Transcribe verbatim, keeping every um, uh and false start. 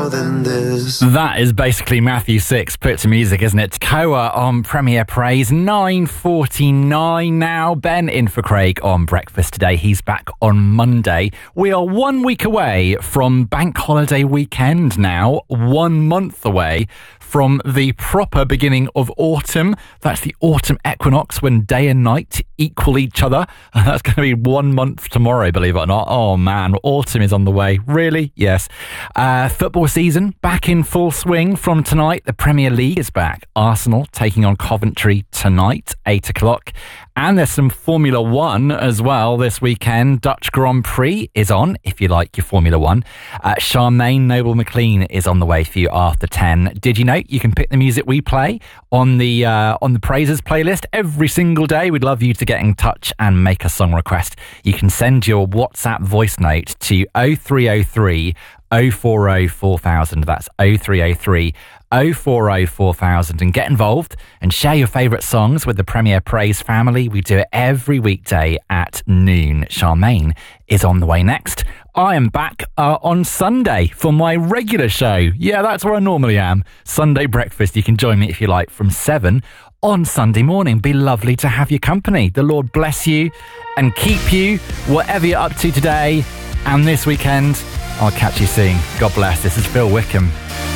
more than this. That is basically Matthew Six put to music, isn't it? Koa on Premier Praise, nine forty-nine now. Ben in for Craig on Breakfast today. He's back on Monday. We are one week away from Bank Holiday weekend now, one month away from the proper beginning of autumn. That's the autumn equinox when day and night equal each other. And that's going to be one month tomorrow, believe it or not. Oh man, autumn is on the way. Really? Yes. Uh, football season back in full swing from tonight. The Premier League is back. Arsenal taking on Coventry tonight, eight o'clock. And there's some Formula One as well this weekend. Dutch Grand Prix is on, if you like your Formula One. Uh, Charmaine Noble McLean is on the way for you after ten. Did you know you can pick the music we play on the uh, on the Praises playlist every single day? We'd love you to get in touch and make a song request. You can send your WhatsApp voice note to oh three oh three oh four oh four thousand. That's oh three oh three oh four oh four thousand, and get involved and share your favourite songs with the Premier Praise family. We do it every weekday at noon. Charmaine is on the way next. I am back uh, on Sunday for my regular show. Yeah, that's where I normally am. Sunday breakfast. You can join me if you like from seven on Sunday morning. Be lovely to have your company. The Lord bless you and keep you, whatever you're up to today and this weekend. I'll catch you soon. God bless. This is Phil Wickham.